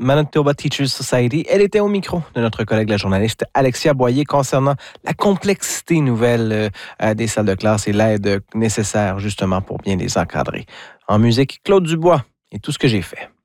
Manitoba Teachers Society. Elle était au micro de notre collègue la journaliste Alexia Boyer concernant la complexité nouvelle des salles de classe et l'aide nécessaire justement pour bien les encadrer. En musique, Claude Dubois et Tout ce que j'ai fait.